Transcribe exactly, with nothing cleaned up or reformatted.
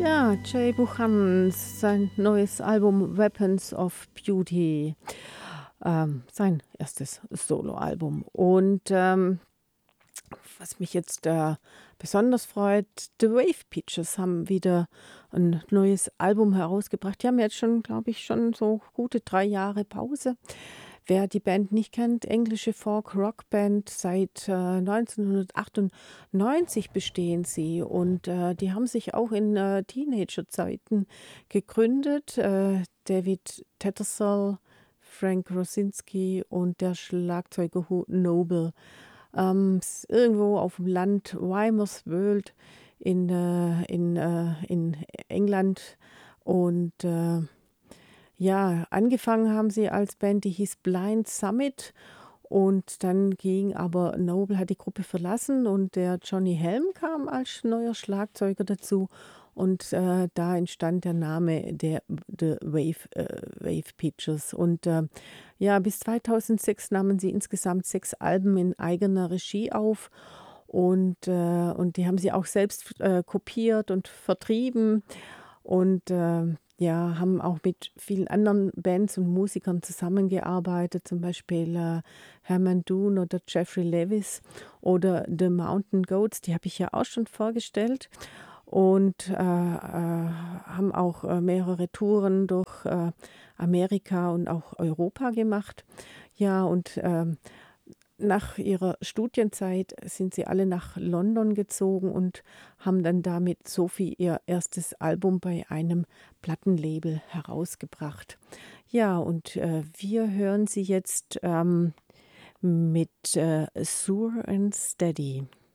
Ja, Jay Buchanan, sein neues Album Weapons of Beauty, ähm, sein erstes Soloalbum. Und ähm, was mich jetzt äh, besonders freut, The Wave Peaches haben wieder ein neues Album herausgebracht. Die haben jetzt schon, glaube ich, schon so gute drei Jahre Pause. Wer die Band nicht kennt, englische Folk-Rock-Band, seit äh, neunzehnhundertachtundneunzig bestehen sie und äh, die haben sich auch in äh, Teenagerzeiten gegründet. Äh, David Tattersall, Frank Rosinski und der Schlagzeuger Hugh Noble. Ähm, s- irgendwo auf dem Land Weimers World in, äh, in, äh, in England und äh, ja, angefangen haben sie als Band, die hieß Blind Summit und dann ging aber Noble hat die Gruppe verlassen und der Johnny Helm kam als neuer Schlagzeuger dazu und äh, da entstand der Name der The Wave, äh, Wave Pictures. Und äh, ja, bis zweitausendsechs nahmen sie insgesamt sechs Alben in eigener Regie auf und, äh, und die haben sie auch selbst äh, kopiert und vertrieben und äh, ja, haben auch mit vielen anderen Bands und Musikern zusammengearbeitet, zum Beispiel äh, Herman Dunn oder Jeffrey Lewis oder The Mountain Goats, die habe ich ja auch schon vorgestellt und äh, äh, haben auch äh, mehrere Touren durch äh, Amerika und auch Europa gemacht. Ja, und ähm, nach ihrer Studienzeit sind sie alle nach London gezogen und haben dann damit Sophie ihr erstes Album bei einem Plattenlabel herausgebracht. Ja, und äh, wir hören sie jetzt ähm, mit äh, Sure and Steady.